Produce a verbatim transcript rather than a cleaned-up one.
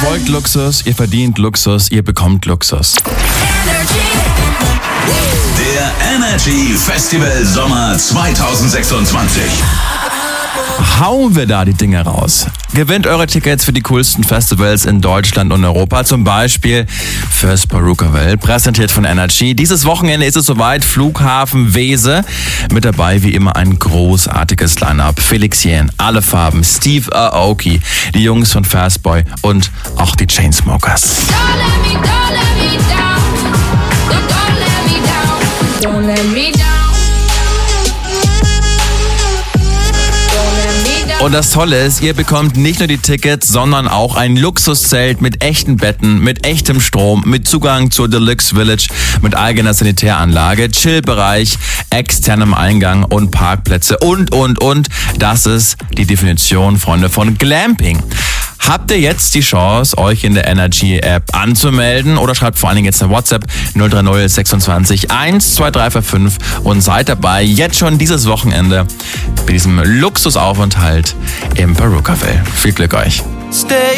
wollt Luxus, ihr verdient Luxus, ihr bekommt Luxus. Der Energy Festival Sommer zwanzig sechsundzwanzig. Hauen wir da die Dinge raus. Gewinnt eure Tickets für die coolsten Festivals in Deutschland und Europa, zum Beispiel fürs Perukaville, präsentiert von Energy. Dieses Wochenende ist es soweit, Flughafen Weeze. Mit dabei wie immer ein großartiges Line-Up. Felix Jähn, Alle Farben, Steve Aoki, die Jungs von Fastboy und auch die Chainsmokers. Don't let me, don't let me down. Don't, don't let me down. Don't let me down. Und das Tolle ist, ihr bekommt nicht nur die Tickets, sondern auch ein Luxuszelt mit echten Betten, mit echtem Strom, mit Zugang zur Deluxe Village, mit eigener Sanitäranlage, Chillbereich, externem Eingang und Parkplätze und, und, und. Das ist die Definition, Freunde, von Glamping. Habt ihr jetzt die Chance, euch in der Energy-App anzumelden oder schreibt vor allen Dingen jetzt eine WhatsApp null drei null sechsundzwanzig eins zwei drei vier fünf und seid dabei jetzt schon dieses Wochenende bei diesem Luxusaufenthalt im Perukaville. Viel Glück euch. Stay